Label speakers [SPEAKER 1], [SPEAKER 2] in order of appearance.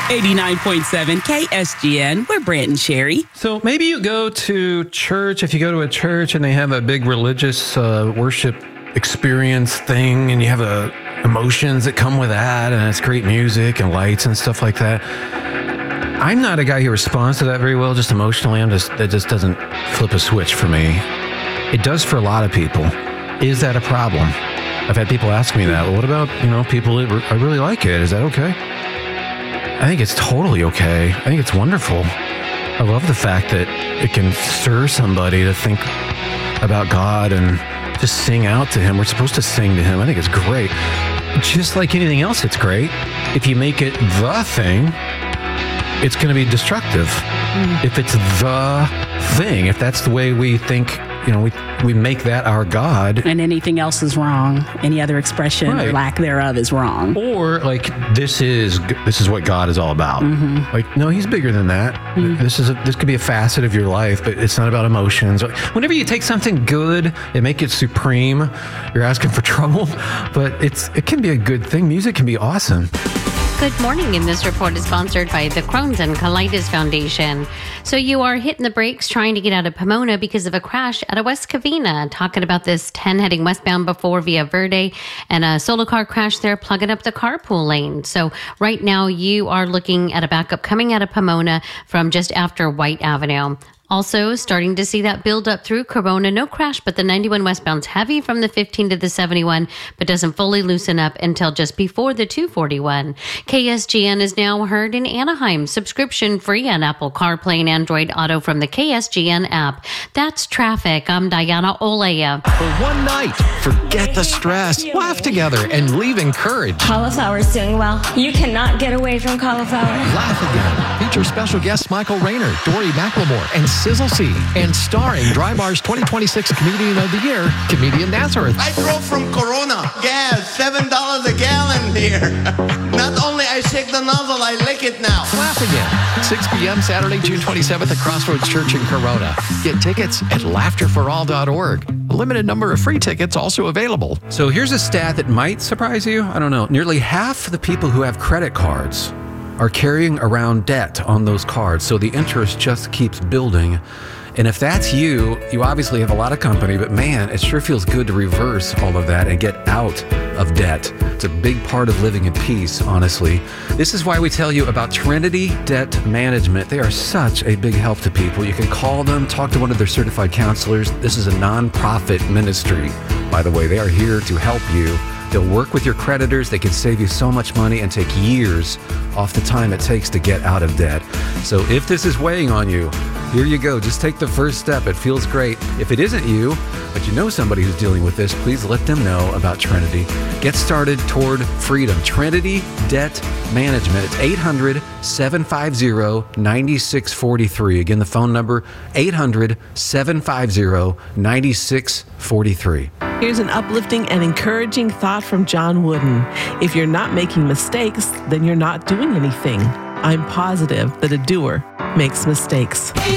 [SPEAKER 1] 89.7 KSGN. We're Brant and Sherry.
[SPEAKER 2] So maybe you go to church, if you go to a church and they have a big religious worship experience thing, and you have emotions that come with that, and it's great music and lights and stuff like that. I'm not a guy who responds to that very well, just emotionally. That just doesn't flip a switch for me. It does for a lot of people. Is that a problem? I've had people ask me that. Well, what about, people that I really like it? Is that okay? I think it's totally okay. I think it's wonderful. I love the fact that it can stir somebody to think about God and just sing out to him. We're supposed to sing to him. I think it's great. Just like anything else, it's great. If you make it the thing, it's going to be destructive. If it's the thing, if that's the way we think, we make that our God.
[SPEAKER 1] And anything else is wrong. Any other expression or lack thereof is wrong.
[SPEAKER 2] Or this is what God is all about. Mm-hmm. No, he's bigger than that. Mm-hmm. This could be a facet of your life, but it's not about emotions. Whenever you take something good and make it supreme, you're asking for trouble. But it can be a good thing. Music can be awesome.
[SPEAKER 3] Good morning, and this report is sponsored by the Crohn's and Colitis Foundation. So you are hitting the brakes trying to get out of Pomona because of a crash at a West Covina. Talking about this 10 heading westbound before Via Verde, and a solo car crash there plugging up the carpool lane. So right now you are looking at a backup coming out of Pomona from just after White Avenue. Also, starting to see that build up through Corona. No crash, but the 91 westbound's heavy from the 15 to the 71, but doesn't fully loosen up until just before the 241. KSGN is now heard in Anaheim. Subscription free on Apple CarPlay and Android Auto from the KSGN app. That's traffic. I'm Diana Olea.
[SPEAKER 4] For one night, forget the stress, laugh together, and leave encouraged.
[SPEAKER 5] Cauliflower's doing well. You cannot get away from cauliflower.
[SPEAKER 4] Laugh Again. Feature special guests Michael Rayner, Dory McLemore, and Sizzle C, and starring Dry Bar's 2026 Comedian of the Year, comedian Nazareth.
[SPEAKER 6] I drove from Corona. Gas, $7 a gallon here. Not only I shake the nozzle, I lick it now.
[SPEAKER 4] Laugh Again, 6 p.m. Saturday, June 27th at Crossroads Church in Corona. Get tickets at laughterforall.org. A limited number of free tickets also available.
[SPEAKER 2] So here's a stat that might surprise you. I don't know. Nearly half the people who have credit cards are carrying around debt on those cards, so the interest just keeps building. And if that's you obviously have a lot of company, but man, it sure feels good to reverse all of that and get out of debt. It's a big part of living in peace, honestly. This is why we tell you about Trinity Debt Management. They are such a big help to people. You can call them, talk to one of their certified counselors. This is a nonprofit ministry, by the way. They are here to help you. They'll work with your creditors. They can save you so much money and take years off the time it takes to get out of debt. So if this is weighing on you, here you go. Just take the first step. It feels great. If it isn't you, but you know somebody who's dealing with this, please let them know about Trinity. Get started toward freedom. Trinity Debt Management. It's 800-750-9643. Again, the phone number, 800-750-9643.
[SPEAKER 7] Here's an uplifting and encouraging thought from John Wooden. If you're not making mistakes, then you're not doing anything. I'm positive that a doer makes mistakes.